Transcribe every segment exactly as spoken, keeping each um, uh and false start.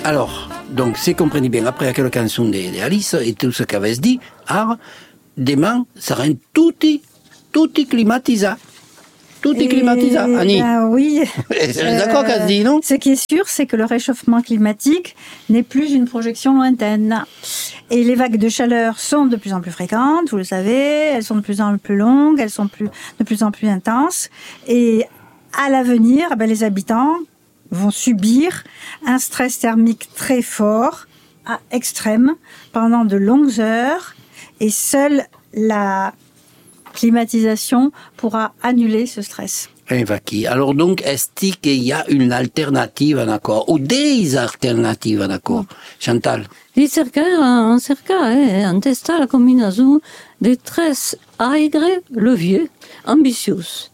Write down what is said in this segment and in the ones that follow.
Alors, donc, c'est compris bien, après la canzone de, de Alice et tout ce qu'avait dit, alors, demain, ça rend tout, tout climatisé. Tout est climatisé, Annie. Ben oui. C'est euh, d'accord qu'elle dit, non? Ce qui est sûr, c'est que le réchauffement climatique n'est plus une projection lointaine. Et les vagues de chaleur sont de plus en plus fréquentes, vous le savez, elles sont de plus en plus longues, elles sont plus, de plus en plus intenses. Et à l'avenir, ben, les habitants vont subir un stress thermique très fort, à extrême, pendant de longues heures. Et seule la climatisation pourra annuler ce stress. Infatti. Alors donc, est-ce qu'il y a une alternative, d'accord, ou des alternatives, d'accord, Chantal? Di cercare, on cerca eh, on testa la combinaison de tres aigre leviers ambitieux.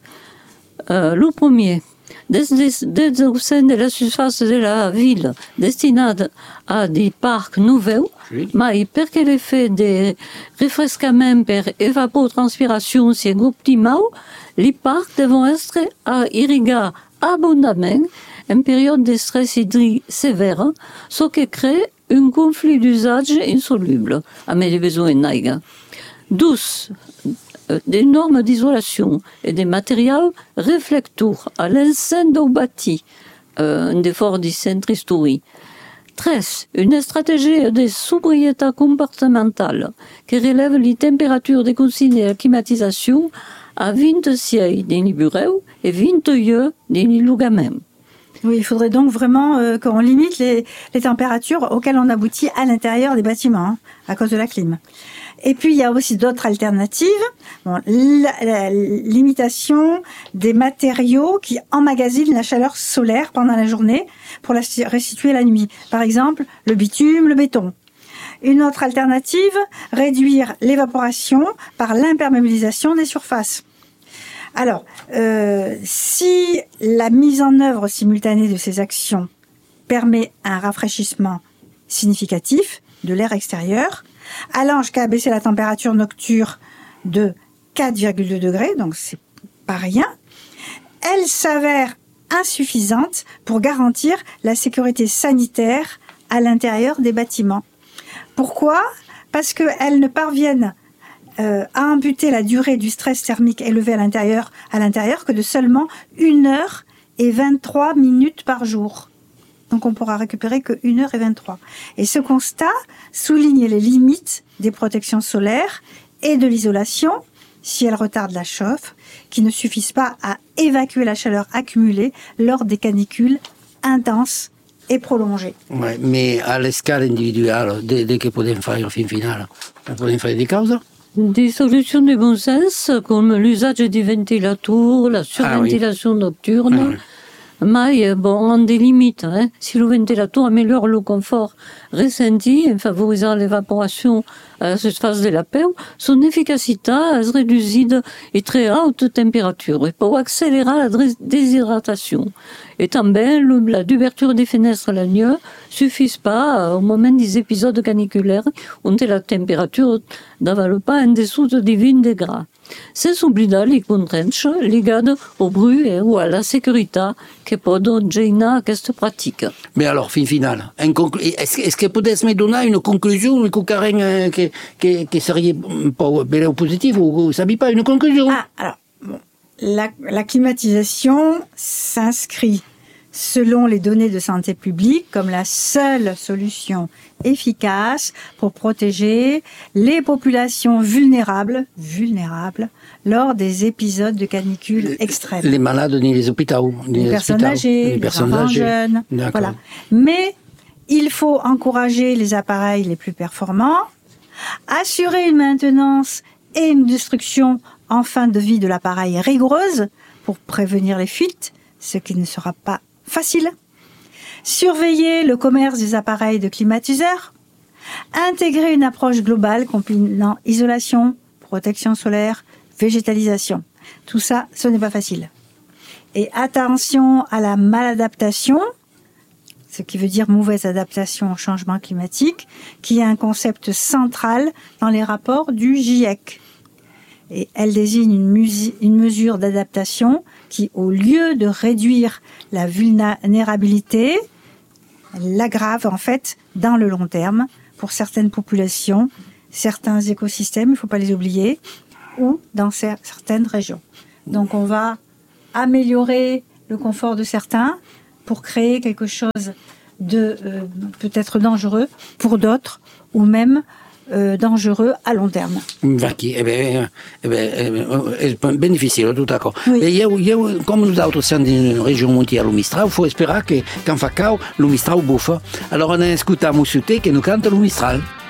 Euh, le premier, des, des, des au sein de la surface de la ville destinée à des parcs nouveaux, oui. Mais perché l'effet de refrescament per evapotranspiration sia optimal, les parcs devront être à irriguer abondamment en période de stress hydrique sévère, ce qui crée un conflit d'usage insoluble à mes besoins d'aigua. douze. Des normes d'isolation et des matériaux réflecteurs à l'enceinte du bâti, euh, un effort du centre historique. treize. Une stratégie de sobriété comportementale qui relève les températures des consignes de climatisation à vingt-six dans les bureaux et vingt-deux dans les logements. Oui, il faudrait donc vraiment euh, qu'on limite les, les températures auxquelles on aboutit à l'intérieur des bâtiments, hein, à cause de la clim. Et puis, il y a aussi d'autres alternatives. Bon, la, la limitation des matériaux qui emmagasinent la chaleur solaire pendant la journée pour la restituer la nuit. Par exemple, le bitume, le béton. Une autre alternative, réduire l'évaporation par l'imperméabilisation des surfaces. Alors, euh, si la mise en œuvre simultanée de ces actions permet un rafraîchissement significatif de l'air extérieur, allant jusqu'à baisser la température nocturne de quatre virgule deux degrés, donc c'est pas rien, elle s'avère insuffisante pour garantir la sécurité sanitaire à l'intérieur des bâtiments. Pourquoi ? Parce qu'elles ne parviennent euh, à imputer la durée du stress thermique élevé à l'intérieur, à l'intérieur que de seulement une heure et vingt-trois minutes par jour. Donc on pourra récupérer que une heure et vingt-trois. Et ce constat souligne les limites des protections solaires et de l'isolation, si elles retardent la chauffe, qui ne suffisent pas à évacuer la chaleur accumulée lors des canicules intenses et prolongées. Ouais, mais à l'escale individuelle, dès, dès que podem faire fin final, podem faire des causes? Des solutions de bon sens, comme l'usage des ventilateurs, la surventilation ah, oui. nocturne, ah, oui. Mais bon, on a des limites. Hein. Si le ventilateur améliore le confort ressenti en favorisant l'évaporation à la surface de la peau, son efficacité se réduit à très haute température et pour accélérer la déshydratation. Et también la d'ouverture des fenêtres la nuit ne suffit pas au moment des épisodes caniculaires où la température n'avale pas en dessous de vingt degrés. Sans oublier les contraintes liées au bruit et ou à la sécurité que peuvent gêner cette pratique. Mais alors, fin final, est-ce, est-ce que peut-être me donner une conclusion que, que, que, que serait belle ou positive ou vous ne savez pas une conclusion? Ah, alors, bon, la, la climatisation s'inscrit selon les données de santé publique comme la seule solution efficace pour protéger les populations vulnérables, vulnérables lors des épisodes de canicule extrêmes. Les malades dans les hôpitaux, les, les personnes âgées, les, les personnes enfants âgées. jeunes. Voilà. Mais il faut encourager les appareils les plus performants, assurer une maintenance et une destruction en fin de vie de l'appareil rigoureuse pour prévenir les fuites, ce qui ne sera pas facile. Surveiller le commerce des appareils de climatiseurs. Intégrer une approche globale combinant isolation, protection solaire, végétalisation. Tout ça, ce n'est pas facile. Et attention à la maladaptation, ce qui veut dire mauvaise adaptation au changement climatique, qui est un concept central dans les rapports du GIEC. Et elle désigne une, musi- une mesure d'adaptation qui, au lieu de réduire la vulnérabilité, l'aggrave en fait dans le long terme pour certaines populations, certains écosystèmes, il ne faut pas les oublier, ou dans cer- certaines régions. Donc on va améliorer le confort de certains pour créer quelque chose de euh, peut-être dangereux pour d'autres, ou même euh, dangereux à long terme. Infatti, eh beh, eh beh, è ben difficile, tutto d'accordo. Oui. E io, io, come noi siamo in una regione montiera, l'Umistrau, fu sperare che, quando fa cau, l'Umistrau buffa. Allora noi ascoltiamo su te che noi canta l'Umistral.